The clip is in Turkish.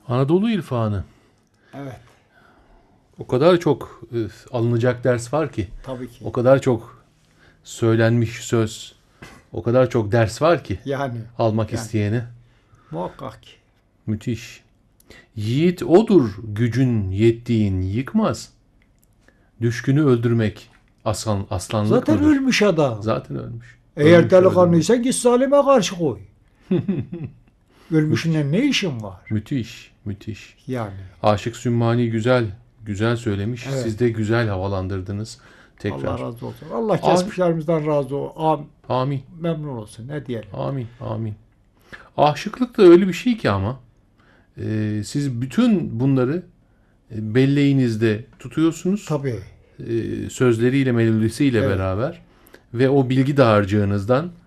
Anadolu İrfanı. Evet. O kadar çok alınacak ders var ki. Tabii ki. O kadar çok söylenmiş söz. O kadar çok ders var ki. Yani. Almak Yani. isteyeni. Muhakkak ki. Müthiş. Yiğit odur gücün yettiğin yıkmaz. Düşkünü öldürmek aslanlık Zaten mıdır? ölmüş adam. Zaten ölmüş. Eğer Ölmüş, delikanlıysan git zalime karşı koy. Ölmüşünle ne işin var? müthiş, müthiş. Yani. Aşık Sümmani güzel söylemiş. Evet. Siz de güzel havalandırdınız. Tekrar. Allah razı olsun. Allah kesmişlerimizden razı olsun. Amin. Memnun olsun. Ne diyelim? Amin. Amin. Aşıklık da öyle bir şey ki ama siz bütün bunları belleğinizde tutuyorsunuz. Tabii. Sözleriyle, melodisiyle Evet. beraber ve o bilgi dağarcığınızdan